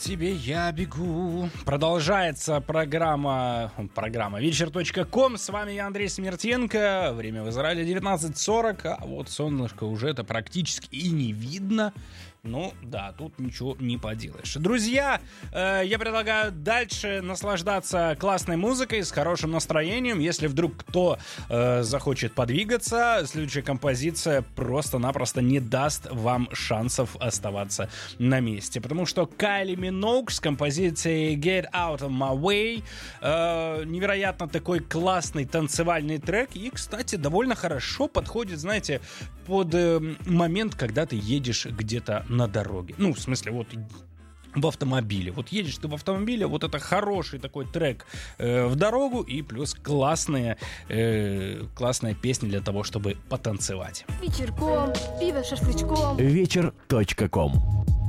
тебе я бегу. Продолжается программа вечер.ком. С вами я, Андрей Смертенко. Время в Израиле 19:40, а вот солнышко уже это практически и не видно. Ну, да, тут ничего не поделаешь. Друзья, я предлагаю дальше наслаждаться классной музыкой, с хорошим настроением. Если вдруг кто захочет подвигаться, следующая композиция просто-напросто не даст вам шансов оставаться на месте. Потому что Кайли Миноуг с композицией Get Out of My Way, невероятно такой классный танцевальный трек. И, кстати, довольно хорошо подходит, знаете, под момент, когда ты едешь где-то на дороге. Ну, в смысле, вот в автомобиле. Вот едешь ты в автомобиле, вот это хороший такой трек в дорогу, и плюс классная песня для того, чтобы потанцевать. Вечерком, пиво шашлычком. Вечер.ком.